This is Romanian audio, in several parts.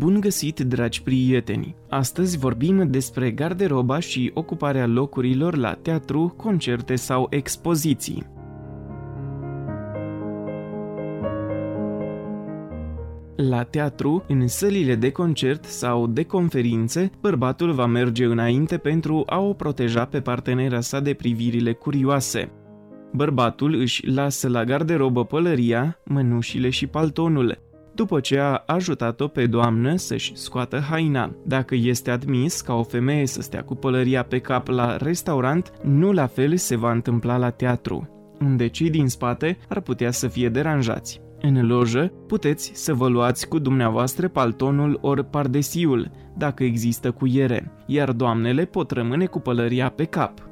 Bun găsit, dragi prieteni! Astăzi vorbim despre garderoba și ocuparea locurilor la teatru, concerte sau expoziții. La teatru, în sălile de concert sau de conferințe, bărbatul va merge înainte pentru a o proteja pe partenera sa de privirile curioase. Bărbatul își lasă la garderobă pălăria, mănușile și paltonul, după ce a ajutat-o pe doamnă să-și scoată haina. Dacă este admis ca o femeie să stea cu pălăria pe cap la restaurant, nu la fel se va întâmpla la teatru, unde cei din spate ar putea să fie deranjați. În lojă puteți să vă luați cu dumneavoastră paltonul ori pardesiul, dacă există cuiere, iar doamnele pot rămâne cu pălăria pe cap.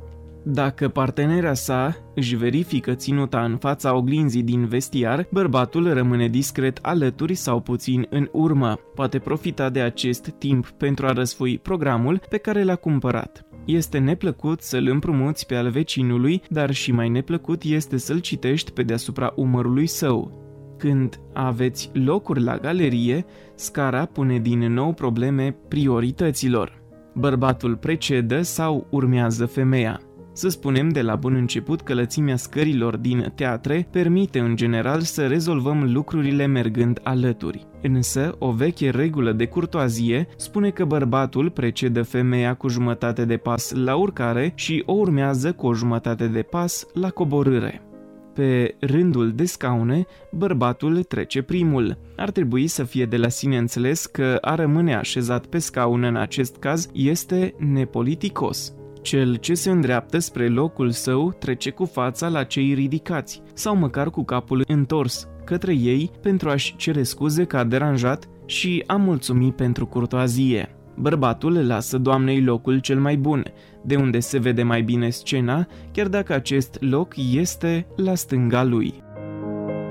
Dacă partenera sa își verifică ținuta în fața oglinzii din vestiar, bărbatul rămâne discret alături sau puțin în urmă. Poate profita de acest timp pentru a răsfoi programul pe care l-a cumpărat. Este neplăcut să-l împrumuți pe al vecinului, dar și mai neplăcut este să-l citești pe deasupra umărului său. Când aveți locuri la galerie, scara pune din nou probleme priorităților. Bărbatul precedă sau urmează femeia? Să spunem de la bun început că lățimea scărilor din teatre permite în general să rezolvăm lucrurile mergând alături. Însă, o veche regulă de curtoazie spune că bărbatul precedă femeia cu jumătate de pas la urcare și o urmează cu o jumătate de pas la coborâre. Pe rândul de scaune, bărbatul trece primul. Ar trebui să fie de la sine înțeles că a rămâne așezat pe scaun în acest caz este nepoliticos. Cel ce se îndreaptă spre locul său trece cu fața la cei ridicați sau măcar cu capul întors către ei pentru a-și cere scuze că a deranjat și a mulțumi pentru curtoazie. Bărbatul lasă doamnei locul cel mai bun, de unde se vede mai bine scena, chiar dacă acest loc este la stânga lui.